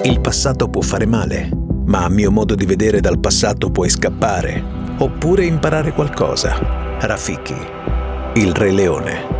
Il passato può fare male, ma a mio modo di vedere dal passato puoi scappare, oppure imparare qualcosa. Rafiki, il Re Leone.